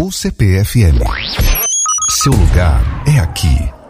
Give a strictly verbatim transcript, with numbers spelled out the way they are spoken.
ou C P F M. Seu lugar é aqui.